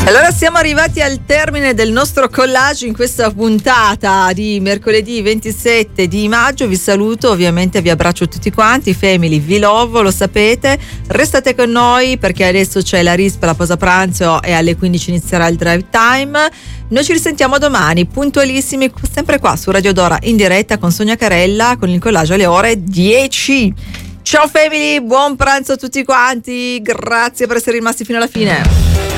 Allora siamo arrivati al termine del nostro collage in questa puntata di mercoledì 27 di maggio. Vi saluto, ovviamente vi abbraccio tutti quanti. Family, vi love, lo sapete. Restate con noi perché adesso c'è la rispa, la pausa pranzo e alle 15 inizierà il drive time. Noi ci risentiamo domani puntualissimi, sempre qua su Radio Dora in diretta con Sonia Carella con il collage alle ore 10. Ciao family, buon pranzo a tutti quanti, grazie per essere rimasti fino alla fine.